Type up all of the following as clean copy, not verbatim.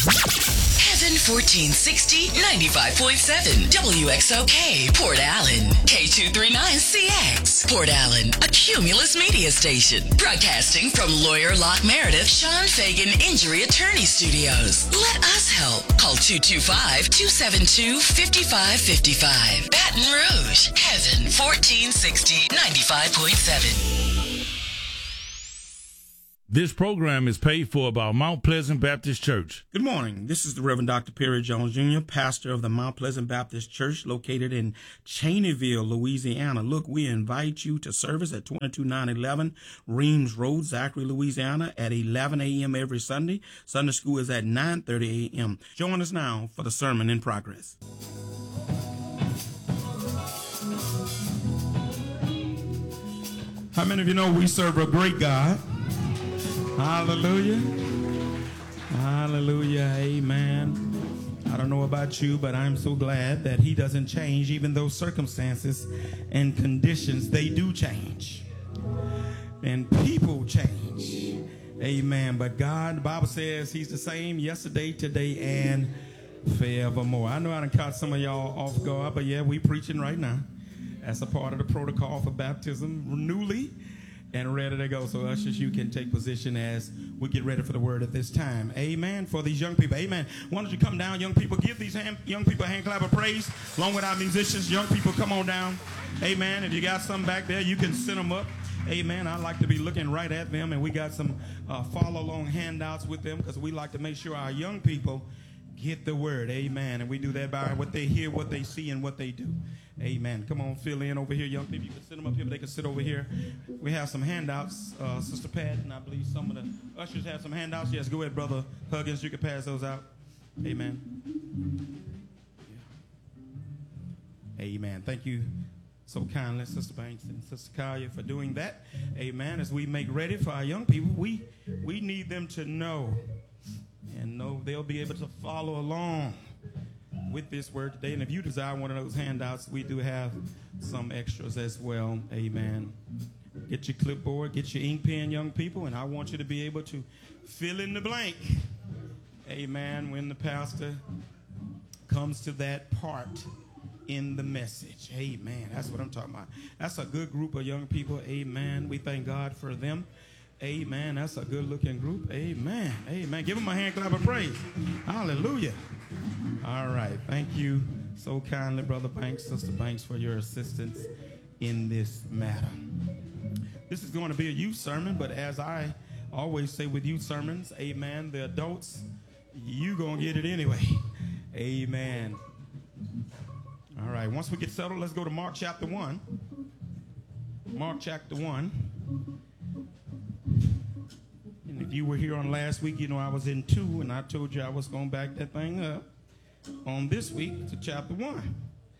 Heaven 1460, 95.7, WXOK, Port Allen, K239CX, Port Allen, a Cumulus media station, broadcasting from Lawyer Locke Meredith, Sean Fagan Injury Attorney Studios. Let us help. Call 225-272-5555. Baton Rouge, Heaven 1460, 95.7. This program is paid for by Mount Pleasant Baptist Church. Good morning. This is the Reverend Dr. Perry Jones Jr., pastor of the Mount Pleasant Baptist Church located in Cheneyville, Louisiana. Look, we invite you to service at 22911 Reams Road, Zachary, Louisiana at 11 a.m. every Sunday. Sunday school is at 9:30 a.m. Join us now for the sermon in progress. How many of you know we serve a great God? Hallelujah. Hallelujah. Amen. I don't know about you, but I'm so glad that he doesn't change, even though circumstances and conditions, they do change. And people change. Amen. But God, the Bible says he's the same yesterday, today, and forevermore. I know I done caught some of y'all off guard, but yeah, we preaching right now. That's a part of the protocol for baptism, newly and ready to go. So ushers, you can take position as we get ready for the word at this time. Amen. For these young people. Amen. Why don't you come down, young people? Give these young people a hand clap of praise. Along with our musicians, young people, come on down. Amen. If you got some back there, you can send them up. Amen. I like to be looking right at them. And we got some follow-along handouts with them because we like to make sure our young people get the word. Amen. And we do that by what they hear, what they see, and what they do. Amen. Come on, fill in over here, young people. You can sit them up here, but they can sit over here. We have some handouts. Sister Pat, and I believe some of the ushers have some handouts. Yes, go ahead, Brother Huggins. You can pass those out. Amen. Yeah. Amen. Thank you so kindly, Sister Banks and Sister Collier, for doing that. Amen. As we make ready for our young people, we need them to know and know they'll be able to follow along with this word today. And if you desire one of those handouts, we do have some extras as well. Amen. Get your clipboard, get your ink pen, young people, and I want you to be able to fill in the blank. Amen. When the pastor comes to that part in the message. Amen. That's what I'm talking about. That's a good group of young people. Amen. We thank God for them. Amen. That's a good looking group. Amen. Amen. Give them a hand clap of praise. Hallelujah. All right. Thank you so kindly, Brother Banks, Sister Banks, for your assistance in this matter. This is going to be a youth sermon, but as I always say with youth sermons, amen, the adults, you going to get it anyway. Amen. All right. Once we get settled, let's go to Mark chapter 1. Mark chapter 1. And if you were here on last week, you know I was in 2, and I told you I was going to back that thing up on this week to chapter 1.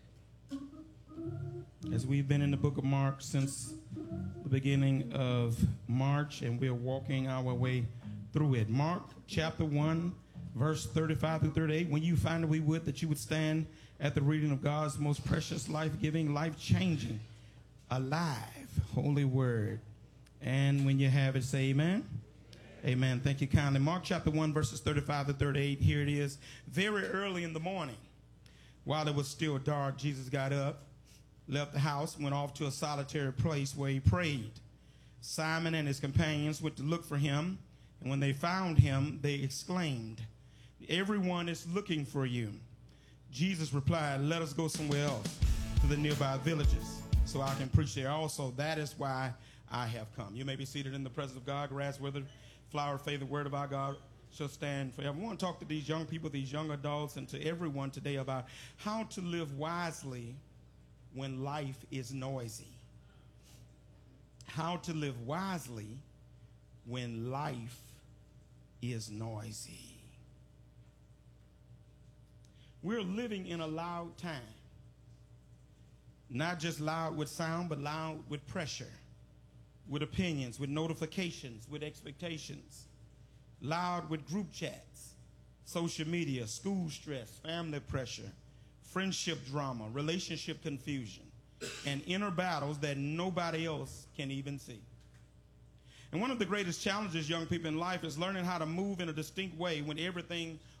As we've been in the book of Mark since the beginning of March, and we're walking our way through it. Mark chapter 1, verse 35 through 38. When you find it, we would that you would stand at the reading of God's most precious, life-giving, life-changing, alive, holy word. And when you have it, say amen. Amen. Thank you kindly. Mark chapter 1, verses 35 to 38. Here it is. Very early in the morning, while it was still dark, Jesus got up, left the house, went off to a solitary place where he prayed. Simon and his companions went to look for him, and when they found him, they exclaimed, "Everyone is looking for you." Jesus replied, "Let us go somewhere else, to the nearby villages, so I can preach there also. That is why I have come." You may be seated in the presence of God. Grass withered, flower fade, the word of our God shall stand forever. I want to talk to these young people, these young adults, and to everyone today about how to live wisely when life is noisy. How to live wisely when life is noisy. We're living in a loud time. Not just loud with sound, but loud with pressure, with opinions, with notifications, with expectations. Loud with group chats, social media, school stress, family pressure, friendship drama, relationship confusion, and inner battles that nobody else can even see. And one of the greatest challenges, young people, in life is learning how to move in a distinct way when everything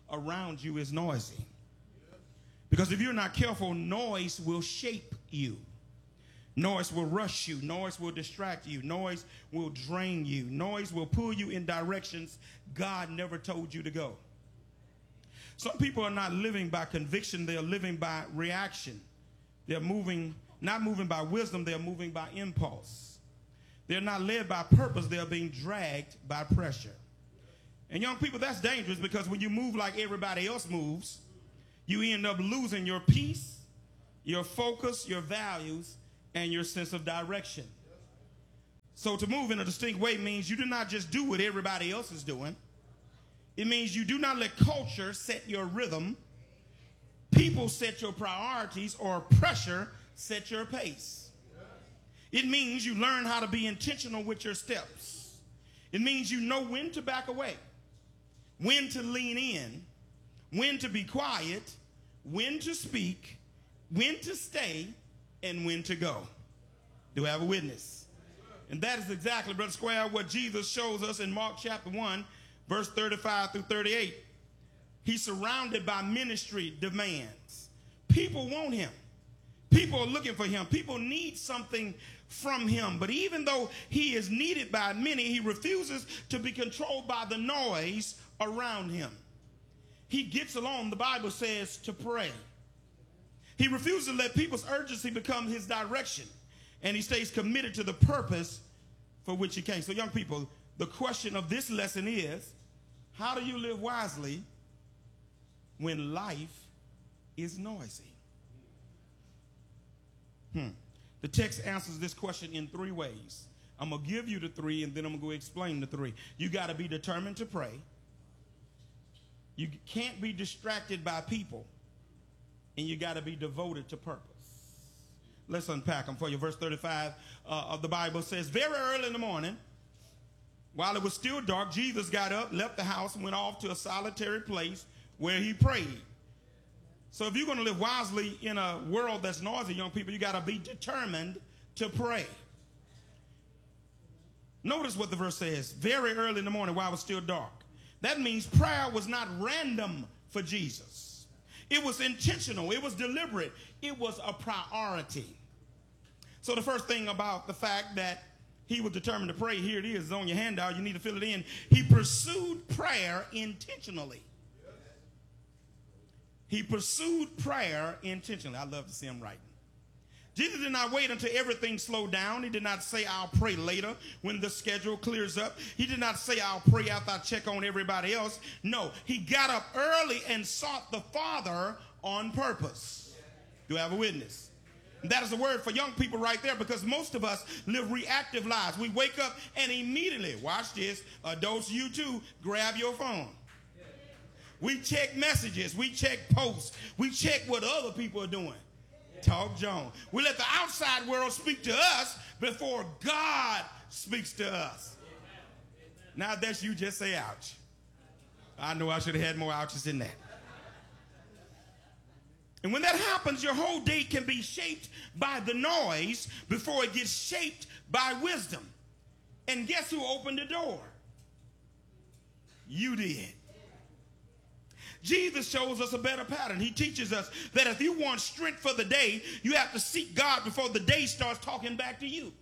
around you is noisy. Because if you're not careful, noise will shape you. Noise will rush you. Noise will distract you. Noise will drain you. Noise will pull you in directions God never told you to go. Some people are not living by conviction. They are living by reaction. They're not moving by wisdom. They're moving by impulse. They're not led by purpose. They're being dragged by pressure. And young people, that's dangerous, because when you move like everybody else moves, you end up losing your peace, your focus, your values, and your sense of direction. So to move in a distinct way means you do not just do what everybody else is doing. It means you do not let culture set your rhythm, people set your priorities, or pressure set your pace. It means you learn how to be intentional with your steps. It means you know when to back away, when to lean in, when to be quiet, when to speak, when to stay, and when to go. Do I have a witness? And that is exactly, Brother Square, what Jesus shows us in Mark chapter 1, verse 35 through 38. He's surrounded by ministry demands. People want him. People are looking for him. People need something from him. But even though he is needed by many, he refuses to be controlled by the noise around him. He gets alone, the Bible says, to pray. He refuses to let people's urgency become his direction, and he stays committed to the purpose for which he came. So young people, the question of this lesson is, how do you live wisely when life is noisy? The text answers this question in three ways. I'm going to give you the three, and then I'm going to go explain the three. You got to be determined to pray. You can't be distracted by people. And you got to be devoted to purpose. Let's unpack them for you. Verse 35 of the Bible says, very early in the morning, while it was still dark, Jesus got up, left the house, and went off to a solitary place where he prayed. So if you're going to live wisely in a world that's noisy, young people, you got to be determined to pray. Notice what the verse says. Very early in the morning while it was still dark. That means prayer was not random for Jesus. It was intentional. It was deliberate. It was a priority. So the first thing about the fact that he was determined to pray, here it is on your handout. You need to fill it in. He pursued prayer intentionally. He pursued prayer intentionally. I love to see him writing. Jesus did not wait until everything slowed down. He did not say, I'll pray later when the schedule clears up. He did not say, I'll pray after I check on everybody else. No, he got up early and sought the Father on purpose. Do I have a witness? And that is a word for young people right there, because most of us live reactive lives. We wake up and immediately, watch this, adults, you too, grab your phone. We check messages. We check posts. We check what other people are doing. Talk Jones. We let the outside world speak to us before God speaks to us. Now if that's you, just say ouch. I know I should have had more ouches than that. And when that happens, your whole day can be shaped by the noise before it gets shaped by wisdom. And guess who opened the door? You did. Jesus shows us a better pattern. He teaches us that if you want strength for the day, you have to seek God before the day starts talking back to you.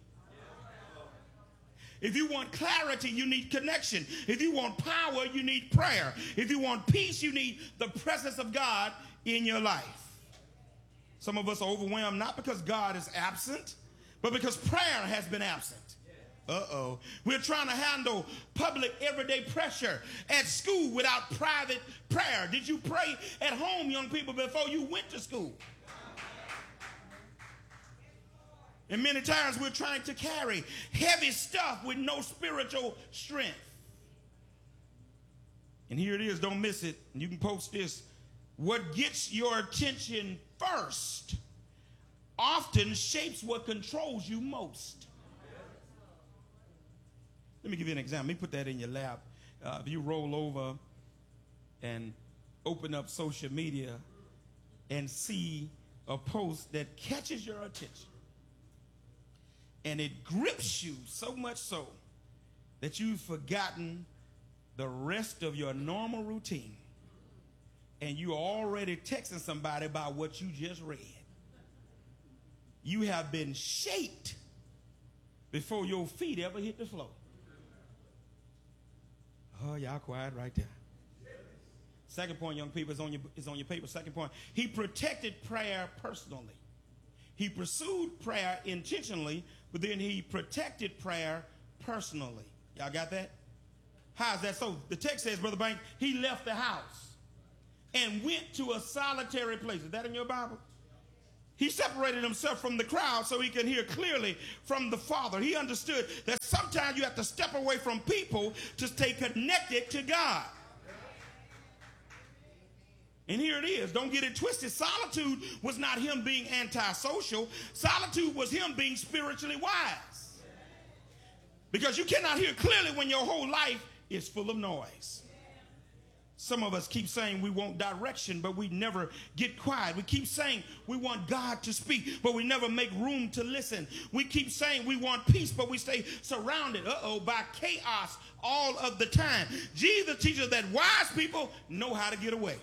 If you want clarity, you need connection. If you want power, you need prayer. If you want peace, you need the presence of God in your life. Some of us are overwhelmed not because God is absent, but because prayer has been absent. Uh-oh. We're trying to handle public everyday pressure at school without private prayer. Did you pray at home, young people, before you went to school? And many times we're trying to carry heavy stuff with no spiritual strength. And here it is, don't miss it. You can post this. What gets your attention first often shapes what controls you most. Let me give you an example. Let me put that in your lap. If you roll over and open up social media and see a post that catches your attention, and it grips you so much so that you've forgotten the rest of your normal routine, and you're already texting somebody about what you just read. You have been shaped before your feet ever hit the floor. Oh, y'all quiet right there. Second point, young people, is on your paper. Second point, he protected prayer personally. He pursued prayer intentionally, but then he protected prayer personally. Y'all got that? How is that so? The text says, Brother Banks, he left the house and went to a solitary place. Is that in your Bible? He separated himself from the crowd so he can hear clearly from the Father. He understood that sometimes you have to step away from people to stay connected to God. And here it is. Don't get it twisted. Solitude was not him being antisocial. Solitude was him being spiritually wise. Because you cannot hear clearly when your whole life is full of noise. Some of us keep saying we want direction, but we never get quiet. We keep saying we want God to speak, but we never make room to listen. We keep saying we want peace, but we stay surrounded, by chaos all of the time. Jesus teaches that wise people know how to get away.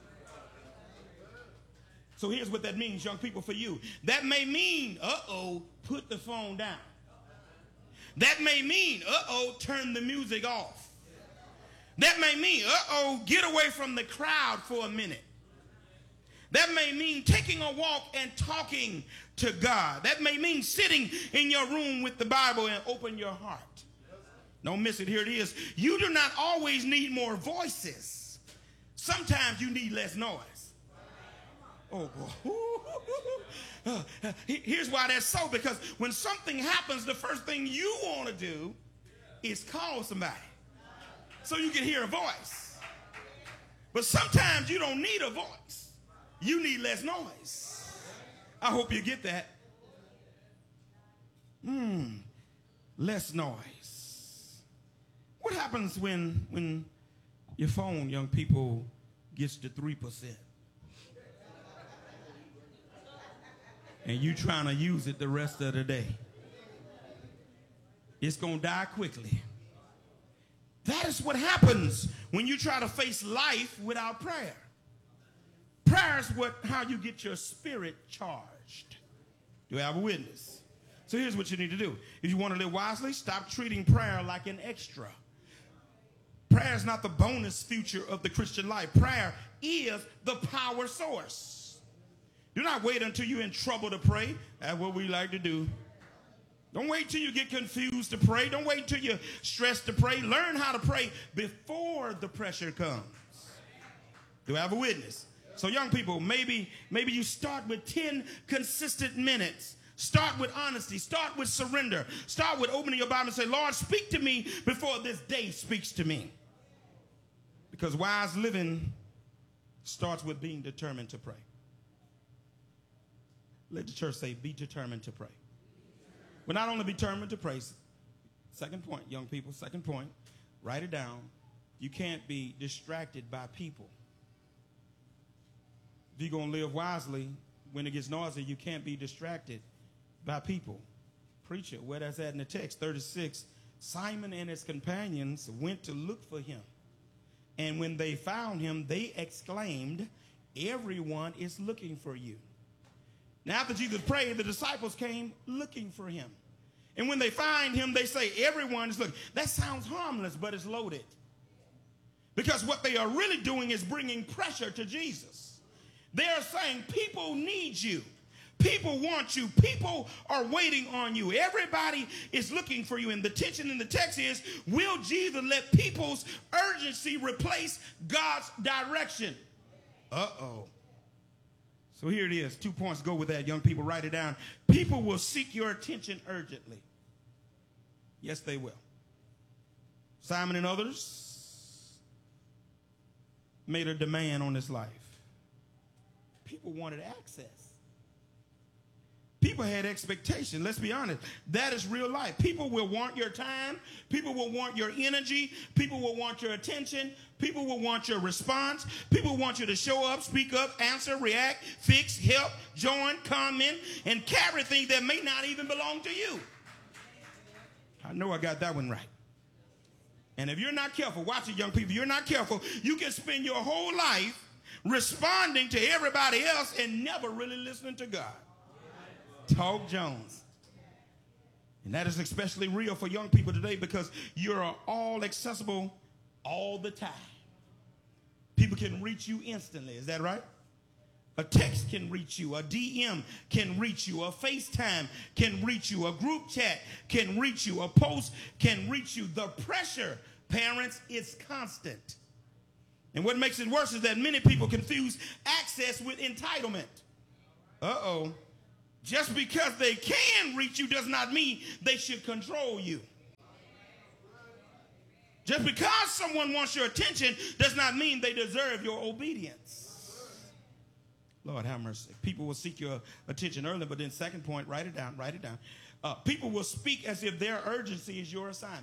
So here's what that means, young people, for you. That may mean, put the phone down. That may mean, turn the music off. That may mean, get away from the crowd for a minute. That may mean taking a walk and talking to God. That may mean sitting in your room with the Bible and open your heart. Don't miss it. Here it is. You do not always need more voices. Sometimes you need less noise. Oh, boy. Here's why that's so. Because when something happens, the first thing you want to do is call somebody so you can hear a voice. But sometimes you don't need a voice. You need less noise. I hope you get that. Less noise. What happens when your phone, young people, gets to 3%? And you trying to use it the rest of the day? It's going to die quickly. That is what happens when you try to face life without prayer. Prayer is how you get your spirit charged. Do I have a witness? So here's what you need to do. If you want to live wisely, stop treating prayer like an extra. Prayer is not the bonus feature of the Christian life. Prayer is the power source. Do not wait until you're in trouble to pray. That's what we like to do. Don't wait till you get confused to pray. Don't wait till you're stressed to pray. Learn how to pray before the pressure comes. Do I have a witness? So young people, maybe you start with 10 consistent minutes. Start with honesty. Start with surrender. Start with opening your Bible and say, Lord, speak to me before this day speaks to me. Because wise living starts with being determined to pray. Let the church say, be determined to pray. But not only be determined to pray. Second point, young people, second point, write it down. You can't be distracted by people. If you're going to live wisely, when it gets noisy, you can't be distracted by people. Preacher, where that's at in the text, 36, Simon and his companions went to look for him. And when they found him, they exclaimed, everyone is looking for you. Now, after Jesus prayed, the disciples came looking for him. And when they find him, they say, everyone is looking. That sounds harmless, but it's loaded. Because what they are really doing is bringing pressure to Jesus. They are saying, people need you. People want you. People are waiting on you. Everybody is looking for you. And the tension in the text is, will Jesus let people's urgency replace God's direction? Uh-oh. So here it is. 2 points go with that. Young people, write it down. People will seek your attention urgently. Yes, they will. Simon and others made a demand on his life. People wanted access. People had expectation. Let's be honest. That is real life. People will want your time. People will want your energy. People will want your attention. People will want your response. People want you to show up, speak up, answer, react, fix, help, join, comment, and carry things that may not even belong to you. I know I got that one right. And if you're not careful, watch it, young people, if you're not careful, you can spend your whole life responding to everybody else and never really listening to God. Talk Jones. And that is especially real for young people today because you're all accessible all the time. People can reach you instantly. Is that right? A text can reach you. A DM can reach you. A FaceTime can reach you. A group chat can reach you. A post can reach you. The pressure, parents, is constant. And what makes it worse is that many people confuse access with entitlement. Uh-oh. Just because they can reach you does not mean they should control you. Just because someone wants your attention does not mean they deserve your obedience. Lord have mercy. People will seek your attention early, but then second point, write it down, write it down. People will speak as if their urgency is your assignment.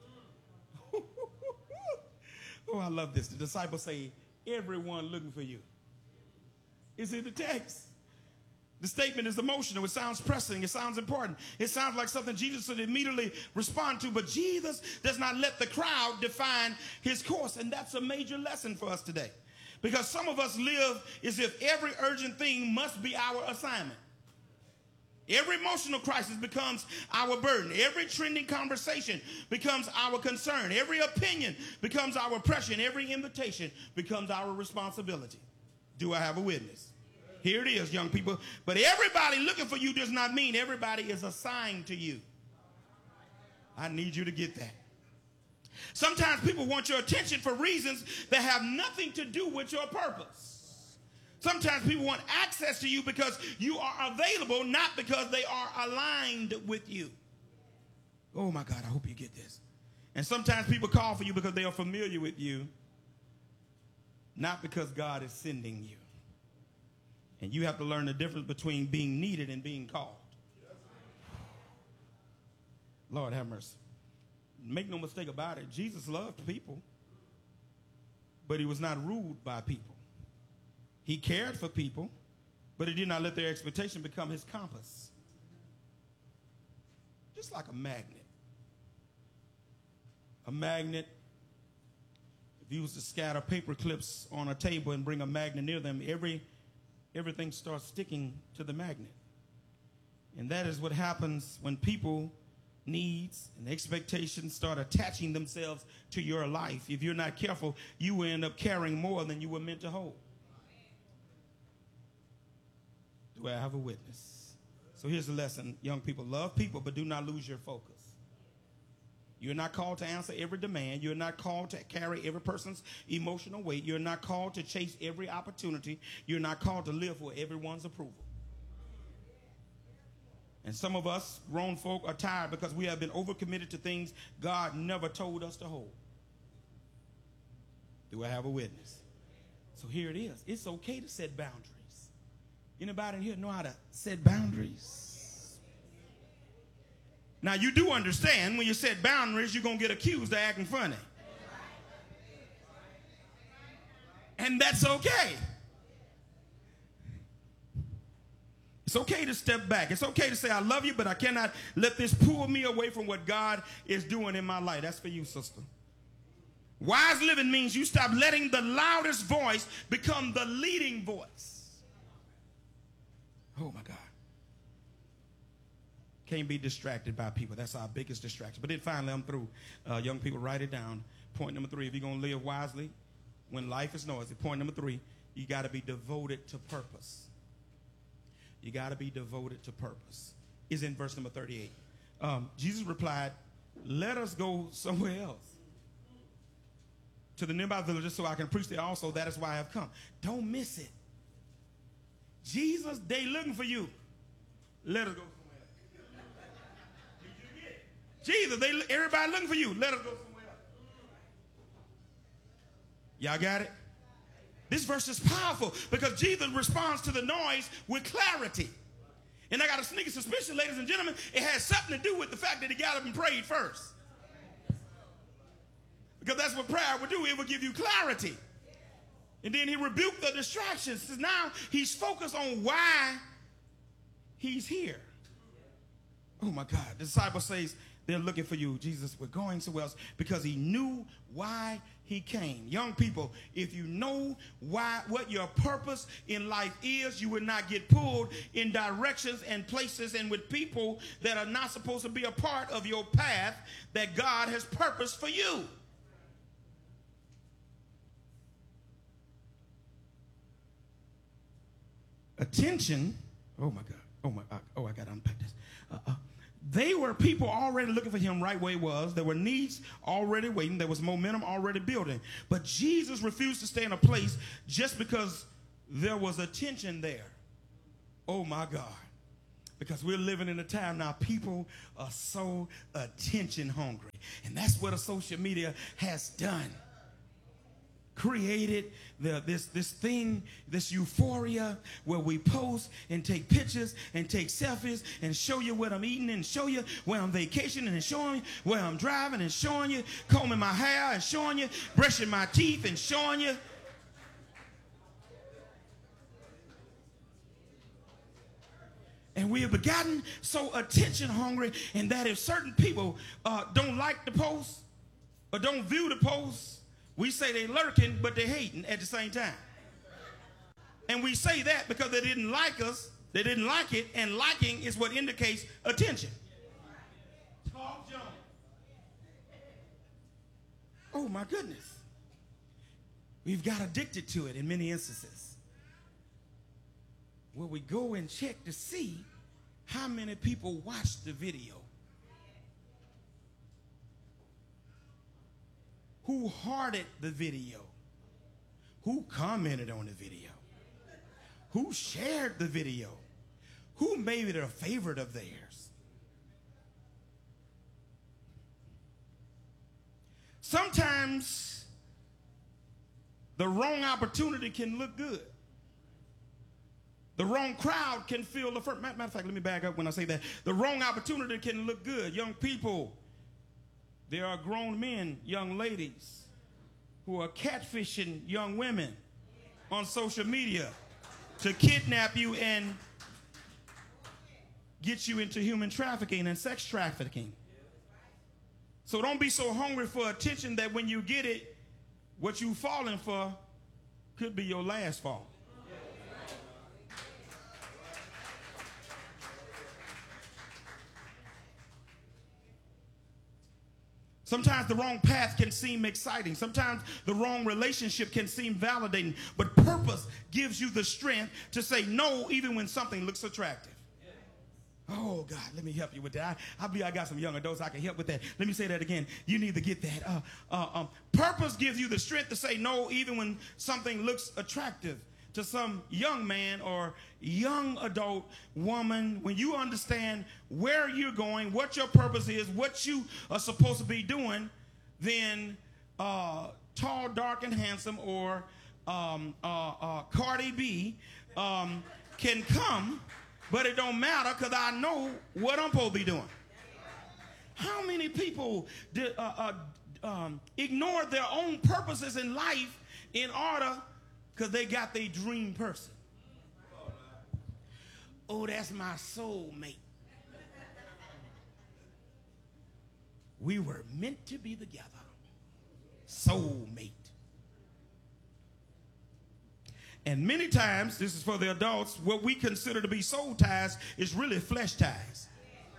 Oh, I love this. The disciples say, everyone looking for you. Is it the text? The statement is emotional. It sounds pressing. It sounds important. It sounds like something Jesus would immediately respond to, but Jesus does not let the crowd define his course, and that's a major lesson for us today. Because some of us live as if every urgent thing must be our assignment. Every emotional crisis becomes our burden. Every trending conversation becomes our concern. Every opinion becomes our pressure. And every invitation becomes our responsibility. Do I have a witness? Here it is, young people. But everybody looking for you does not mean everybody is assigned to you. I need you to get that. Sometimes people want your attention for reasons that have nothing to do with your purpose. Sometimes people want access to you because you are available, not because they are aligned with you. Oh my God, I hope you get this. And sometimes people call for you because they are familiar with you, not because God is sending you. And you have to learn the difference between being needed and being called. Lord have mercy. Make no mistake about it. Jesus loved people, but he was not ruled by people. He cared for people, but he did not let their expectation become his compass. Just like a magnet. A magnet, if you was to scatter paper clips on a table and bring a magnet near them, everything starts sticking to the magnet. And that is what happens when people needs and expectations start attaching themselves to your life. If you're not careful, you will end up carrying more than you were meant to hold. Do I have a witness? So here's the lesson, young people. Love people, but do not lose your focus. You're not called to answer every demand. You're not called to carry every person's emotional weight. You're not called to chase every opportunity. You're not called to live for everyone's approval. And some of us grown folk are tired because we have been overcommitted to things God never told us to hold. Do I have a witness? So here it is. It's okay to set boundaries. Anybody in here know how to set boundaries? Now, you do understand when you set boundaries, you're going to get accused of acting funny. And that's okay. It's okay to step back. It's okay to say, I love you, but I cannot let this pull me away from what God is doing in my life. That's for you, sister. Wise living means you stop letting the loudest voice become the leading voice. Oh, my God. Can't be distracted by people. That's our biggest distraction. But then finally, I'm through. Young people, write it down. Point number 3, if you're going to live wisely when life is noisy. Point number 3, you got to be devoted to purpose. You got to be devoted to purpose. Is in verse number 38. Jesus replied, let us go somewhere else. To the nearby villages so I can preach there also. That is why I have come. Don't miss it. Jesus, they looking for you. Let us go somewhere else. Jesus, everybody looking for you. Let us go somewhere else. Y'all got it? This verse is powerful because Jesus responds to the noise with clarity. And I got a sneaky suspicion, ladies and gentlemen, it has something to do with the fact that he got up and prayed first. Because that's what prayer would do. It would give you clarity. And then he rebuked the distractions. Now he's focused on why he's here. Oh, my God. The disciple says, they're looking for you. Jesus, we're going somewhere else because he knew why he came. Young people, if you know what your purpose in life is, you will not get pulled in directions and places and with people that are not supposed to be a part of your path that God has purposed for you. Attention. Oh my God. I got to unpack this. They were people already looking for him right where he was. There were needs already waiting. There was momentum already building. But Jesus refused to stay in a place just because there was attention there. Oh my God. Because we're living in a time now, people are so attention hungry. And that's what social media has done. Created this thing, this euphoria where we post and take pictures and take selfies and show you what I'm eating and show you where I'm vacationing and showing you where I'm driving and showing you combing my hair and showing you brushing my teeth and showing you. And we have gotten so attention hungry, and that if certain people don't like the post or don't view the post, we say they lurking, but they hating at the same time. And we say that because they didn't like us, they didn't like it, and liking is what indicates attention. Talk, John. Oh my goodness. We've got addicted to it in many instances. Where we go and check to see how many people watch the video. Who hearted the video? Who commented on the video? Who shared the video? Who made it a favorite of theirs? Sometimes the wrong opportunity can look good. The wrong crowd can feel the first. Matter of fact, let me back up when I say that. The wrong opportunity can look good. Young people, there are grown men, young ladies, who are catfishing young women on social media to kidnap you and get you into human trafficking and sex trafficking. So don't be so hungry for attention that when you get it, what you're falling for could be your last fall. Sometimes the wrong path can seem exciting. Sometimes the wrong relationship can seem validating. But purpose gives you the strength to say no even when something looks attractive. Oh, God, let me help you with that. I believe I got some young adults I can help with that. Let me say that again. You need to get that. Purpose gives you the strength to say no even when something looks attractive. To some young man or young adult woman, when you understand where you're going, what your purpose is, what you are supposed to be doing, then tall, dark, and handsome or Cardi B can come, but it don't matter because I know what I'm supposed to be doing. How many people ignore their own purposes in life in order because they got their dream person? Oh, that's my soulmate. We were meant to be together. Soulmate. And many times, this is for the adults, what we consider to be soul ties is really flesh ties.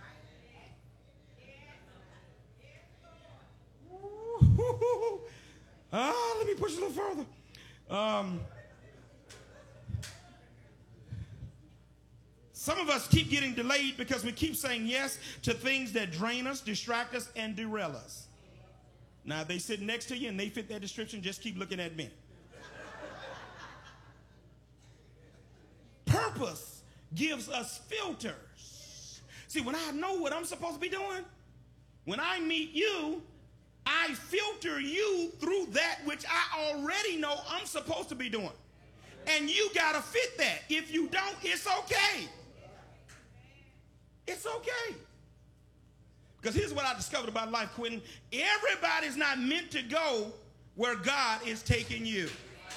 Let me push a little further. Some of us keep getting delayed because we keep saying yes to things that drain us, distract us, and derail us. Now, if they sit next to you and they fit that description, just keep looking at me. Purpose gives us filters. See, when I know what I'm supposed to be doing, when I meet you, I filter you through that which I already know I'm supposed to be doing. And you got to fit that. If you don't, it's okay. It's okay. Because here's what I discovered about life, Quentin. Everybody's not meant to go where God is taking you.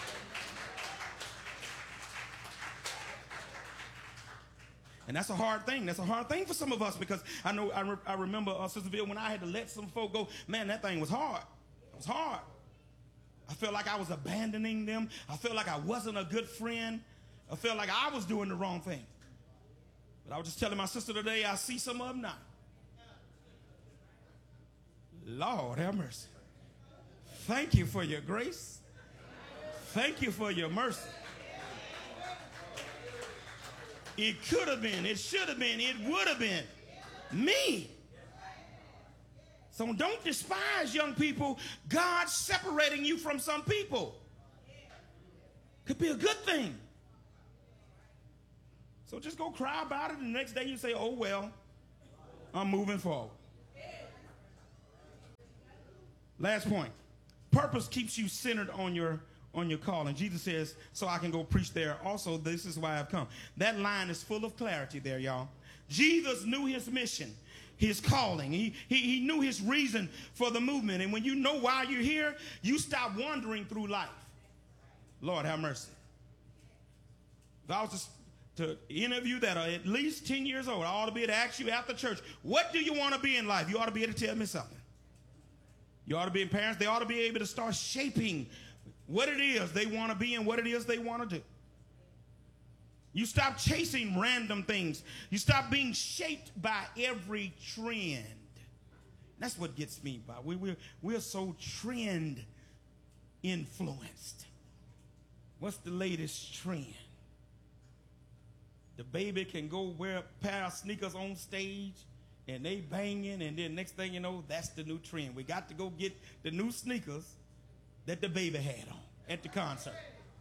And that's a hard thing. That's a hard thing for some of us because I know I remember Sister Ville when I had to let some folk go. Man, that thing was hard. It was hard. I felt like I was abandoning them. I felt like I wasn't a good friend. I felt like I was doing the wrong thing. But I was just telling my sister today, I see some of them now. Lord have mercy. Thank you for your grace. Thank you for your mercy. It could have been, it should have been, it would have been me. So don't despise young people. God's separating you from some people. Could be a good thing. So just go cry about it, and the next day you say, oh, well, I'm moving forward. Last point. Purpose keeps you centered on your call. And Jesus says, so I can go preach there. Also, this is why I've come. That line is full of clarity there, y'all. Jesus knew his mission, his calling. He knew his reason for the movement. And when you know why you're here, you stop wandering through life. Lord have mercy. If I was to any of you that are at least 10 years old, I ought to be able to ask you after church, what do you want to be in life? You ought to be able to tell me something. You ought to be parents. They ought to be able to start shaping what it is they want to be and what it is they want to do. You stop chasing random things. You stop being shaped by every trend. That's what gets me by. We're so trend influenced. What's the latest trend? The baby can go wear a pair of sneakers on stage and they banging, and then next thing you know, that's the new trend. We got to go get the new sneakers that the baby had on at the concert.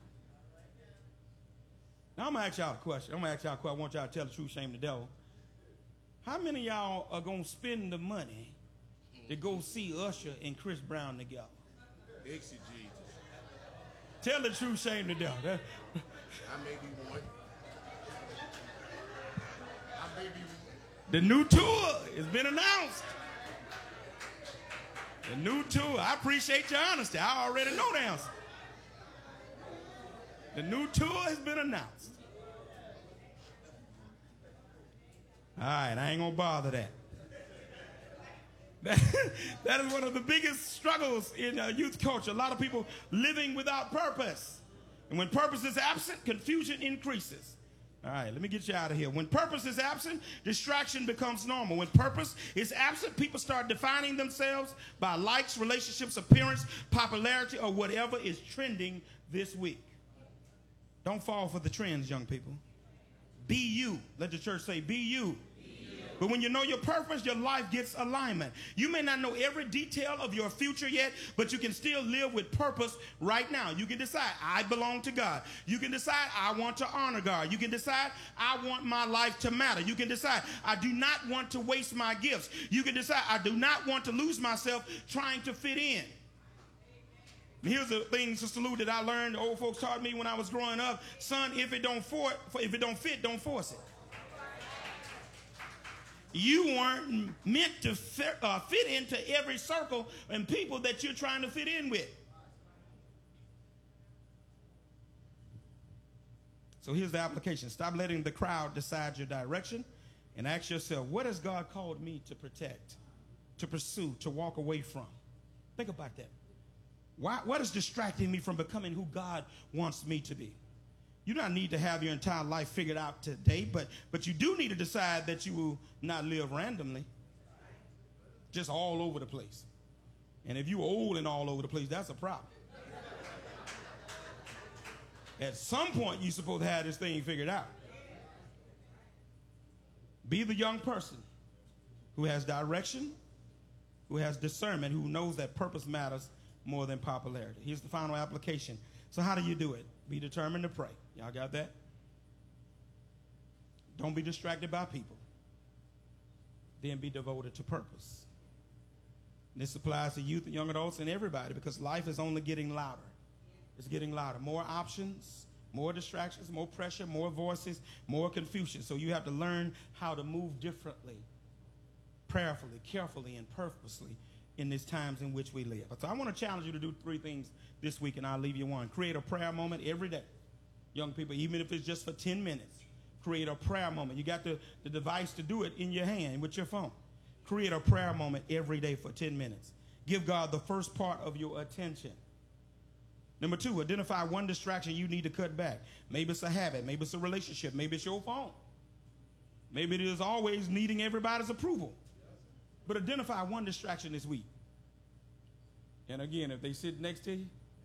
Now I'm going to ask y'all a question. I want y'all to tell the truth, shame the devil. How many of y'all are going to spend the money to go see Usher and Chris Brown together? Jesus. Tell the truth, shame the devil. I may be one. The new tour has been announced. The new tour. I appreciate your honesty. I already know the answer. The new tour has been announced. All right, I ain't going to bother that. That is one of the biggest struggles in youth culture. A lot of people living without purpose. And when purpose is absent, confusion increases. All right, let me get you out of here. When purpose is absent, distraction becomes normal. When purpose is absent, people start defining themselves by likes, relationships, appearance, popularity, or whatever is trending this week. Don't fall for the trends, young people. Be you. Let the church say, be you. But when you know your purpose, your life gets alignment. You may not know every detail of your future yet, but you can still live with purpose right now. You can decide, I belong to God. You can decide, I want to honor God. You can decide, I want my life to matter. You can decide, I do not want to waste my gifts. You can decide, I do not want to lose myself trying to fit in. And here's the thing, Sister Lou, that I learned, old folks taught me when I was growing up. Son, if it don't fit, don't force it. You weren't meant to fit into every circle and people that you're trying to fit in with. So here's the application. Stop letting the crowd decide your direction and ask yourself, what has God called me to protect, to pursue, to walk away from? Think about that. What is distracting me from becoming who God wants me to be? You don't need to have your entire life figured out today, but you do need to decide that you will not live randomly, just all over the place. And if you're old and all over the place, that's a problem. At some point, you're supposed to have this thing figured out. Be the young person who has direction, who has discernment, who knows that purpose matters more than popularity. Here's the final application. So how do you do it? Be determined to pray. Y'all got that? Don't be distracted by people. Then be devoted to purpose. This applies to youth and young adults and everybody, because life is only getting louder. It's getting louder. More options, more distractions, more pressure, more voices, more confusion. So you have to learn how to move differently, prayerfully, carefully, and purposely in these times in which we live. So I want to challenge you to do 3 things this week, and I'll leave you one. Create a prayer moment every day. Young people, even if it's just for 10 minutes, create a prayer moment. You got the device to do it in your hand with your phone. Create a prayer moment every day for 10 minutes. Give God the first part of your attention. Number 2, identify one distraction you need to cut back. Maybe it's a habit. Maybe it's a relationship. Maybe it's your phone. Maybe it is always needing everybody's approval. But identify one distraction this week. And again, if they sit next to you,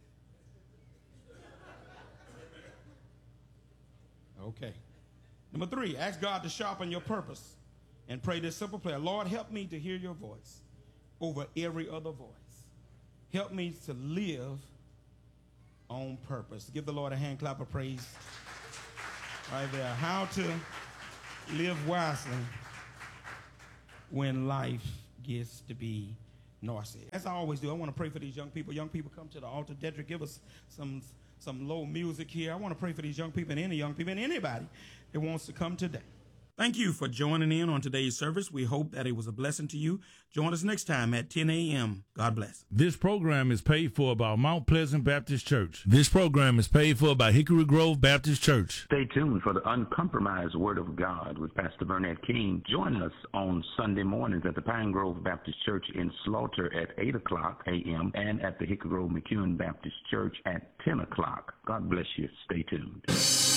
okay. Number 3, ask God to sharpen your purpose and pray this simple prayer. Lord, help me to hear your voice over every other voice. Help me to live on purpose. Give the Lord a hand clap of praise right there. How to live wisely when life gets to be noisy. As I always do, I want to pray for these young people. Young people, come to the altar. Dedrick, give us some low music here. I want to pray for these young people and any young people and anybody that wants to come today. Thank you for joining in on today's service. We hope that it was a blessing to you. Join us next time at 10 a.m. God bless. This program is paid for by Mount Pleasant Baptist Church. This program is paid for by Hickory Grove Baptist Church. Stay tuned for the uncompromised Word of God with Pastor Burnett King. Join us on Sunday mornings at the Pine Grove Baptist Church in Slaughter at 8 o'clock a.m. and at the Hickory Grove McEwen Baptist Church at 10 o'clock. God bless you. Stay tuned.